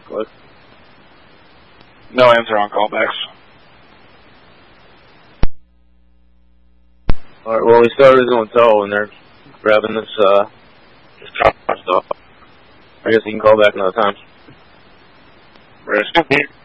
Click. No answer on callbacks. Alright, well, we started going tow, and they're grabbing this stuff. I guess you can call back another time. Risk.